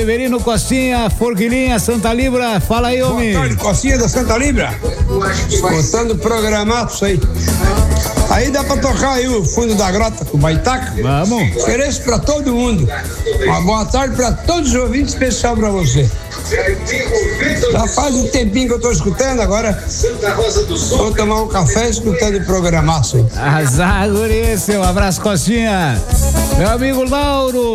Severino Costinha, Forquilinha, Santa Libra, fala aí, homem. Boa tarde, Costinha da Santa Libra. Escutando o programaço isso aí. Aí dá pra tocar aí o Fundo da Grota com o Baitaca. Vamos. Ofereço pra todo mundo. Uma boa tarde pra todos os ouvintes, especial pra você. Já faz um tempinho que eu tô escutando, agora vou tomar um café escutando o programaço aí. Arrasar, guri, seu abraço, Costinha. Meu amigo Lauro.